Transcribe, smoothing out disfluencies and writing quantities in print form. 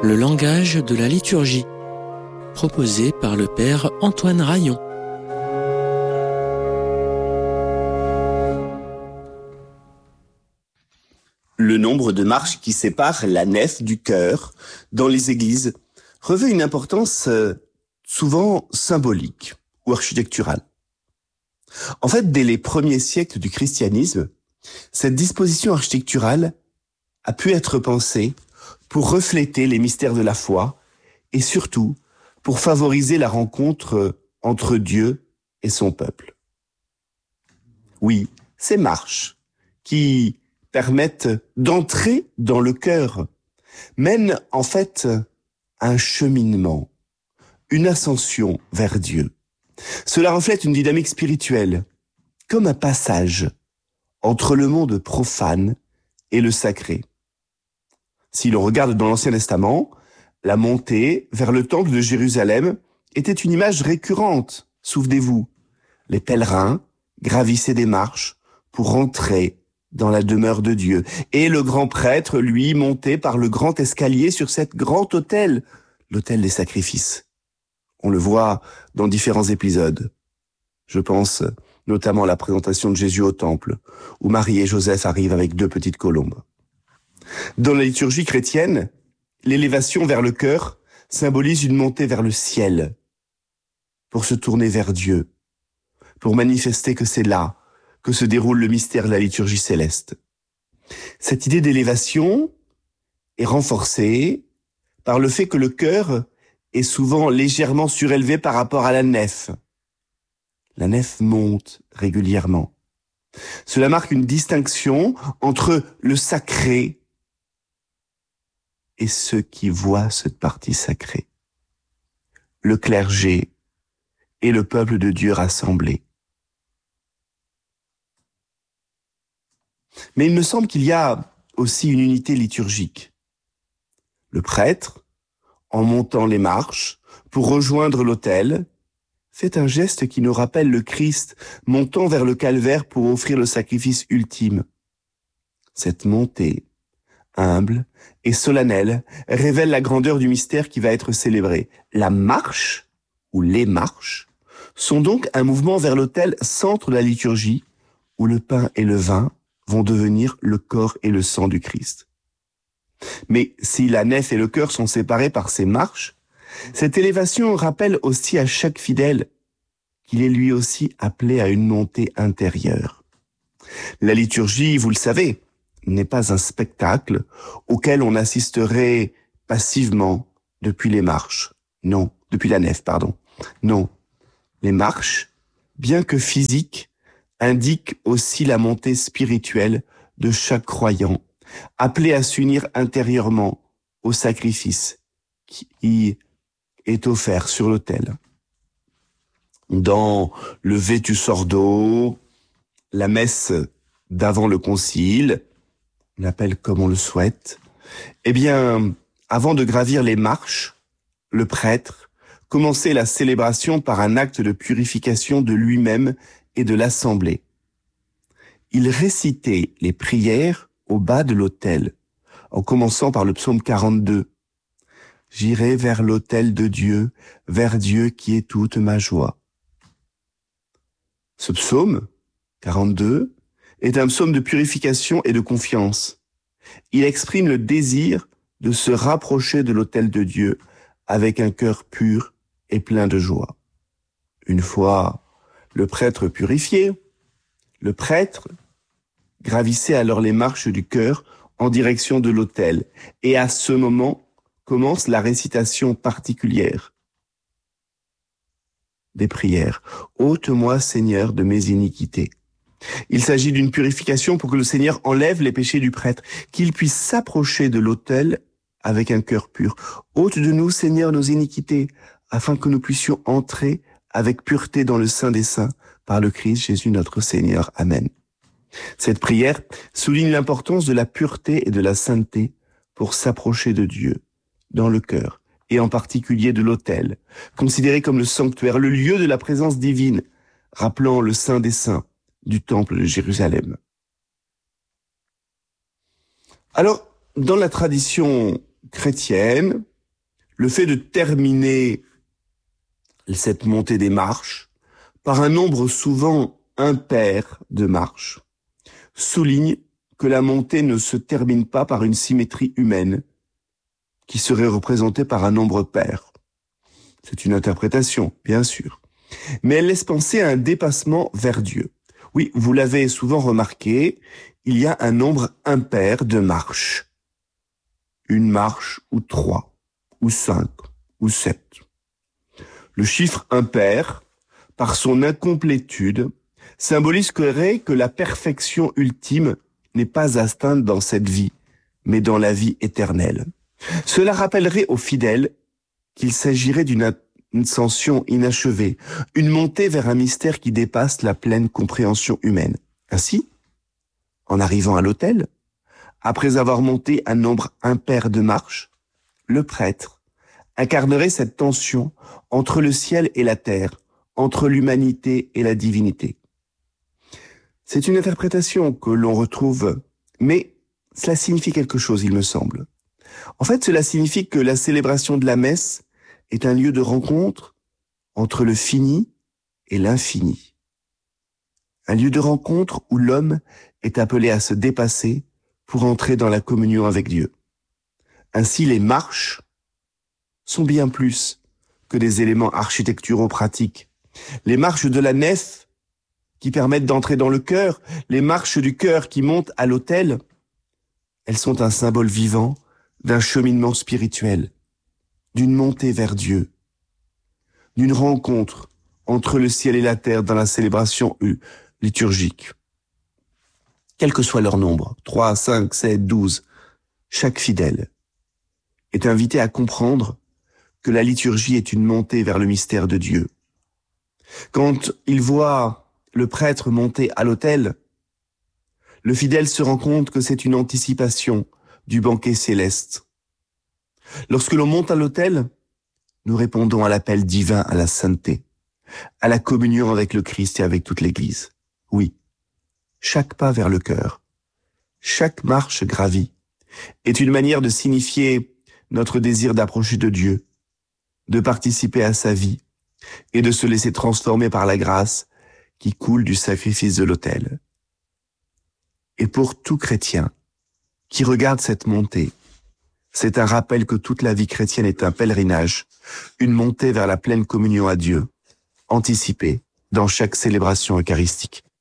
Le langage de la liturgie, proposé par le Père Antoine Rayon. Le nombre de marches qui séparent la nef du chœur dans les églises revêt une importance souvent symbolique ou architecturale. En fait, dès les premiers siècles du christianisme, cette disposition architecturale a pu être pensée pour refléter les mystères de la foi et surtout pour favoriser la rencontre entre Dieu et son peuple. Oui, ces marches qui permettent d'entrer dans le cœur mènent en fait un cheminement, une ascension vers Dieu. Cela reflète une dynamique spirituelle, comme un passage entre le monde profane et le sacré. Si l'on regarde dans l'Ancien Testament, la montée vers le temple de Jérusalem était une image récurrente. Souvenez-vous, les pèlerins gravissaient des marches pour entrer dans la demeure de Dieu. Et le grand prêtre, lui, montait par le grand escalier sur cet grand autel, l'autel des sacrifices. On le voit dans différents épisodes. Je pense notamment à la présentation de Jésus au temple, où Marie et Joseph arrivent avec 2 petites colombes. Dans la liturgie chrétienne, l'élévation vers le cœur symbolise une montée vers le ciel, pour se tourner vers Dieu, pour manifester que c'est là que se déroule le mystère de la liturgie céleste. Cette idée d'élévation est renforcée par le fait que le cœur est souvent légèrement surélevé par rapport à la nef. La nef monte régulièrement. Cela marque une distinction entre le sacré et ceux qui voient cette partie sacrée. Le clergé et le peuple de Dieu rassemblé. Mais il me semble qu'il y a aussi une unité liturgique. Le prêtre, en montant les marches pour rejoindre l'autel, fait un geste qui nous rappelle le Christ montant vers le calvaire pour offrir le sacrifice ultime. Cette montée, humble et solennelle, révèle la grandeur du mystère qui va être célébré. La marche, ou les marches, sont donc un mouvement vers l'autel, centre de la liturgie, où le pain et le vin vont devenir le corps et le sang du Christ. Mais si la nef et le chœur sont séparés par ces marches, cette élévation rappelle aussi à chaque fidèle qu'il est lui aussi appelé à une montée intérieure. La liturgie, vous le savez, n'est pas un spectacle auquel on assisterait passivement depuis les marches. Non, depuis la nef, pardon. Non, les marches, bien que physiques, indiquent aussi la montée spirituelle de chaque croyant, appelé à s'unir intérieurement au sacrifice qui est offert sur l'autel. Dans le Vetus Ordo, la messe d'avant le concile, on l'appelle comme on le souhaite, eh bien, avant de gravir les marches, le prêtre commençait la célébration par un acte de purification de lui-même et de l'assemblée. Il récitait les prières au bas de l'autel, en commençant par le psaume 42. « J'irai vers l'autel de Dieu, vers Dieu qui est toute ma joie. » Ce psaume, 42, est un psaume de purification et de confiance. Il exprime le désir de se rapprocher de l'autel de Dieu avec un cœur pur et plein de joie. Une fois le prêtre purifié, le prêtre gravissait alors les marches du chœur en direction de l'autel. Et à ce moment commence la récitation particulière des prières. « Ôte-moi, Seigneur, de mes iniquités ». Il s'agit d'une purification pour que le Seigneur enlève les péchés du prêtre, qu'il puisse s'approcher de l'autel avec un cœur pur. « Ôte de nous, Seigneur, nos iniquités, afin que nous puissions entrer avec pureté dans le Saint des Saints, par le Christ Jésus notre Seigneur. Amen. » Cette prière souligne l'importance de la pureté et de la sainteté pour s'approcher de Dieu dans le cœur, et en particulier de l'autel, considéré comme le sanctuaire, le lieu de la présence divine, rappelant le Saint des Saints du temple de Jérusalem. Alors, dans la tradition chrétienne, Le fait de terminer cette montée des marches par un nombre souvent impair de marches souligne que la montée ne se termine pas par une symétrie humaine qui serait représentée par un nombre pair. C'est une interprétation, bien sûr. Mais elle laisse penser à un dépassement vers Dieu. Oui, vous l'avez souvent remarqué, il y a un nombre impair de marches. Une marche ou 3, ou 5, ou 7. Le chiffre impair, par son incomplétude, symboliserait que la perfection ultime n'est pas atteinte dans cette vie, mais dans la vie éternelle. Cela rappellerait aux fidèles qu'il s'agirait d'une ascension inachevée, une montée vers un mystère qui dépasse la pleine compréhension humaine. Ainsi, en arrivant à l'autel, après avoir monté un nombre impair de marches, le prêtre incarnerait cette tension entre le ciel et la terre, entre l'humanité et la divinité. C'est une interprétation que l'on retrouve, mais cela signifie quelque chose, il me semble. En fait, cela signifie que la célébration de la messe est un lieu de rencontre entre le fini et l'infini. Un lieu de rencontre où l'homme est appelé à se dépasser pour entrer dans la communion avec Dieu. Ainsi, les marches sont bien plus que des éléments architecturaux pratiques. Les marches de la nef qui permettent d'entrer dans le cœur, les marches du cœur qui montent à l'autel, elles sont un symbole vivant d'un cheminement spirituel, d'une montée vers Dieu, d'une rencontre entre le ciel et la terre dans la célébration liturgique. Quel que soit leur nombre, 3, 5, 7, 12, chaque fidèle est invité à comprendre que la liturgie est une montée vers le mystère de Dieu. Quand il voit le prêtre monter à l'autel, le fidèle se rend compte que c'est une anticipation du banquet céleste. Lorsque l'on monte à l'autel, nous répondons à l'appel divin à la sainteté, à la communion avec le Christ et avec toute l'Église. Oui, chaque pas vers le cœur, chaque marche gravie est une manière de signifier notre désir d'approcher de Dieu, de participer à sa vie et de se laisser transformer par la grâce qui coule du sacrifice de l'autel. Et pour tout chrétien qui regarde cette montée, c'est un rappel que toute la vie chrétienne est un pèlerinage, une montée vers la pleine communion à Dieu, anticipée dans chaque célébration eucharistique.